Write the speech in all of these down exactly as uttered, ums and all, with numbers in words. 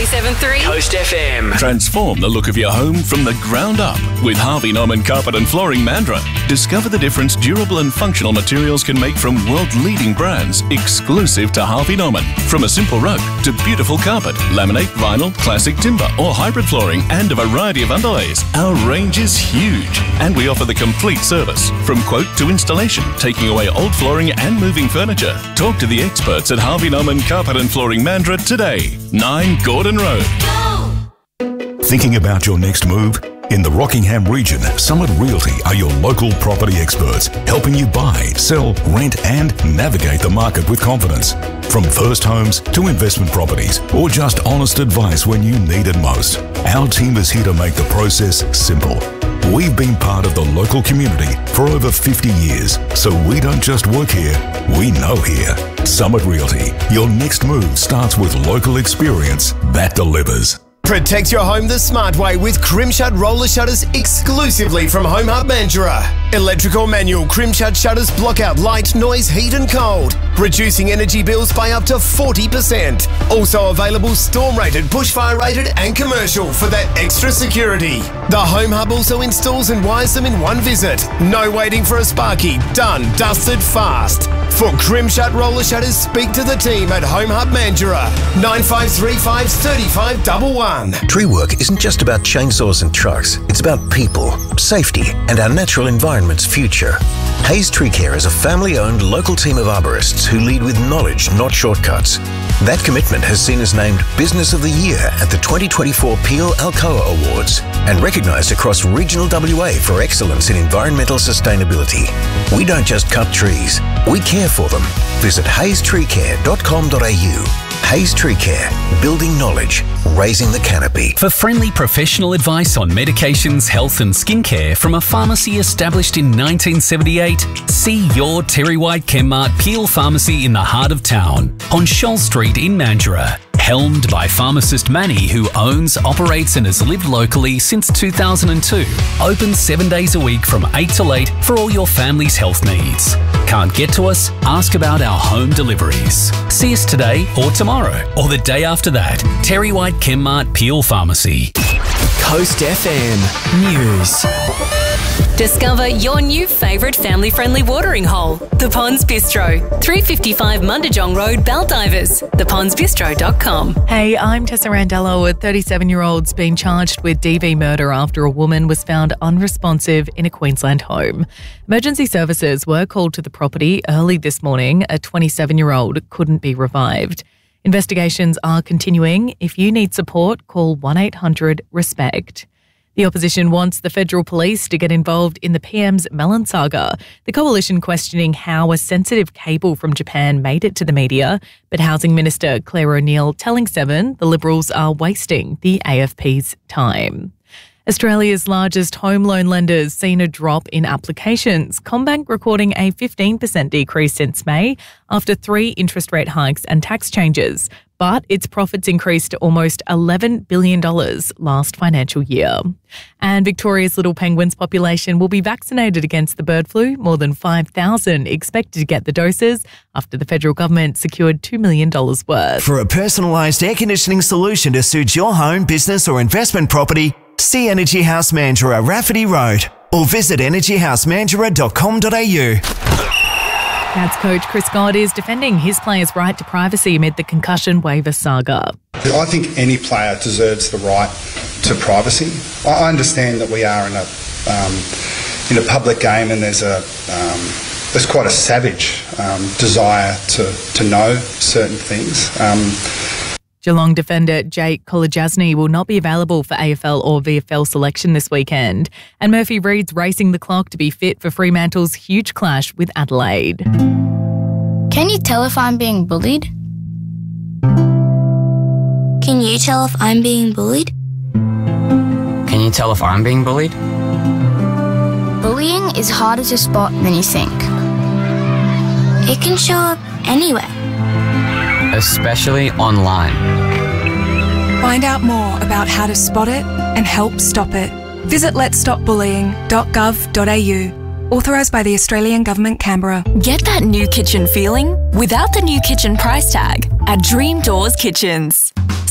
ninety-seven point three Coast F M. Transform the look of your home from the ground up with Harvey Norman Carpet and Flooring Mandurah. Discover the difference durable and functional materials can make from world-leading brands exclusive to Harvey Norman. From a simple rug to beautiful carpet, laminate, vinyl, classic timber or hybrid flooring and a variety of underlays. Our range is huge and we offer the complete service from quote to installation, taking away old flooring and moving furniture. Talk to the experts at Harvey Norman Carpet and Flooring Mandurah today. nine Gordon Road. Thinking about your next move? In the Rockingham region, Summit Realty are your local property experts, helping you buy, sell, rent and navigate the market with confidence. From first homes to investment properties or just honest advice when you need it most, our team is here to make the process simple. We've been part of the local community for over fifty years, so we don't just work here, we know here. Summit Realty, your next move starts with local experience that delivers. Protect your home the smart way with Crimshut roller shutters exclusively from Home Hub Mandurah. Electric or manual Crimshut shutters block out light, noise, heat and cold, reducing energy bills by up to forty percent. Also available storm rated, bushfire rated and commercial for that extra security. The Home Hub also installs and wires them in one visit. No waiting for a sparky. Done, dusted, fast. For Crimshut roller shutters, speak to the team at Home Hub Mandurah. nine five three five, three five one one. Tree work isn't just about chainsaws and trucks. It's about people, safety, and our natural environment's future. Hayes Tree Care is a family-owned local team of arborists who lead with knowledge, not shortcuts. That commitment has seen us named Business of the Year at the twenty twenty-four Peel Alcoa Awards and recognised across regional W A for excellence in environmental sustainability. We don't just cut trees, we care for them. Visit hayes tree care dot com dot a u. Hayes Tree Care, building knowledge, raising the canopy. For friendly professional advice on medications, health and skincare from a pharmacy established in nineteen seventy-eight, see your Terry White Chemmart Peel Pharmacy in the heart of town on Shoal Street in Mandurah. Helmed by pharmacist Manny, who owns, operates and has lived locally since two thousand two. Open seven days a week from eight till eight for all your family's health needs. Can't get to us? Ask about our home deliveries. See us today or tomorrow or the day after that. Terry White Chemmart Peel Pharmacy. Coast F M News. Discover your new favourite family-friendly watering hole, The Ponds Bistro, three fifty-five Mundajong Road, Baldivis, the ponds bistro dot com. Hey, I'm Tessa Randello. A thirty-seven-year-old's been charged with D V murder after a woman was found unresponsive in a Queensland home. Emergency services were called to the property early this morning. A twenty-seven-year-old couldn't be revived. Investigations are continuing. If you need support, call one eight hundred RESPECT. The opposition wants the federal police to get involved in the P M's melon saga. The coalition questioning how a sensitive cable from Japan made it to the media, but Housing Minister Claire O'Neil telling Seven the Liberals are wasting the A F P's time. Australia's largest home loan lenders seen a drop in applications, CommBank recording a fifteen percent decrease since May after three interest rate hikes and tax changes. But its profits increased to almost eleven billion dollars last financial year. And Victoria's little penguins population will be vaccinated against the bird flu. More than five thousand expected to get the doses after the federal government secured two million dollars worth. For a personalised air conditioning solution to suit your home, business or investment property, see Energy House Mandurah, Rafferty Road, or visit energy house mandurah dot com dot a u. Cats coach Chris Godd is defending his players' right to privacy amid the concussion waiver saga. I think any player deserves the right to privacy. I understand that we are in a um, in a public game, and there's a um, there's quite a savage um, desire to to know certain things. Um, Geelong defender Jake Kolodjasny will not be available for A F L or V F L selection this weekend, and Murphy Reed's racing the clock to be fit for Fremantle's huge clash with Adelaide. Can you tell if I'm being bullied? Can you tell if I'm being bullied? Can you tell if I'm being bullied? Bullying is harder to spot than you think. It can show up anywhere. Especially online. Find out more about how to spot it and help stop it. Visit lets stop bullying dot gov dot a u. Authorised by the Australian Government, Canberra. Get that new kitchen feeling without the new kitchen price tag at Dream Doors Kitchens.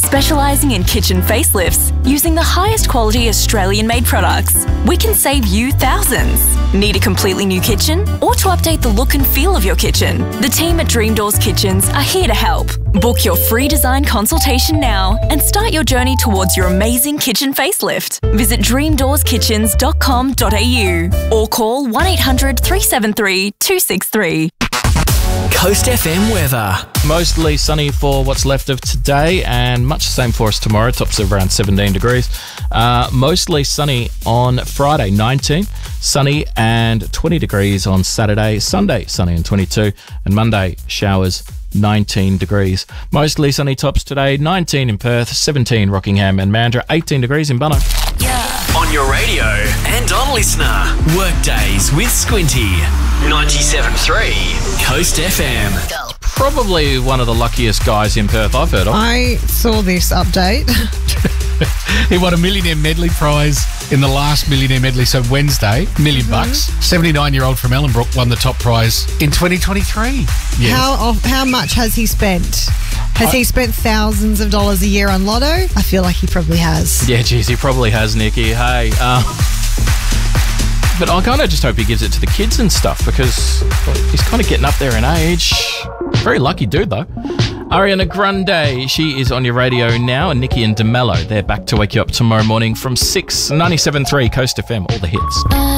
Specialising in kitchen facelifts using the highest quality Australian-made products, we can save you thousands. Need a completely new kitchen or to update the look and feel of your kitchen? The team at Dream Doors Kitchens are here to help. Book your free design consultation now and start your journey towards your amazing kitchen facelift. Visit dream doors kitchens dot com dot a u or call one eight hundred three seven three two six three. Coast F M weather. Mostly sunny for what's left of today and much the same for us tomorrow. Tops of around seventeen degrees. Uh, mostly sunny on Friday, nineteen. Sunny and twenty degrees on Saturday. Sunday, sunny and twenty-two. And Monday, showers, nineteen degrees. Mostly sunny tops today, nineteen in Perth, seventeen Rockingham and Mandurah, eighteen degrees in Bunno. Yeah. On your radio and on Listener. Workdays with Squinty. ninety-seven point three Coast F M. Probably one of the luckiest guys in Perth I've heard of. I saw this update. He won a Millionaire Medley prize in the last Millionaire Medley, so Wednesday, million mm-hmm. bucks. seventy-nine-year-old from Ellenbrook won the top prize in twenty twenty-three. Yes. How how much has he spent? Has I, he spent thousands of dollars a year on Lotto? I feel like he probably has. Yeah, geez, he probably has, Nikki. Hey, um, but I kind of just hope he gives it to the kids and stuff because well, he's kind of getting up there in age. Very lucky dude, though. Ariana Grande, she is on your radio now, and Nikki and DeMello, they're back to wake you up tomorrow morning from six, ninety-seven point three Coast F M, all the hits.